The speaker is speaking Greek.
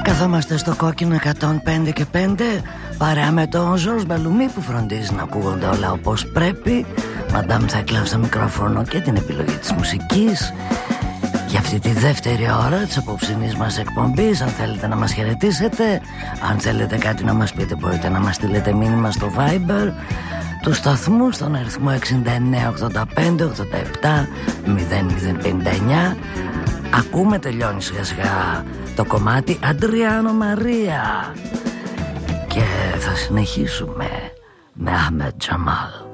Καθόμαστε στο κόκκινο 105 και 5, παρέα με τον Ζορς Μπαλουμί που φροντίζει να ακούγονται όλα όπως πρέπει. Μαντάμ θα εκλάβει στο μικρόφωνο και την επιλογή της μουσικής για αυτή τη δεύτερη ώρα της απόψινής μας εκπομπής. Αν θέλετε να μας χαιρετήσετε, αν θέλετε κάτι να μας πείτε, μπορείτε να μας στείλετε μήνυμα στο Viber του σταθμού στον αριθμό 6985 87 0059. Ακούμε, τελειώνει σιγά σιγά το κομμάτι Αντριάνο Μαρία και θα συνεχίσουμε με Ahmed Jamal.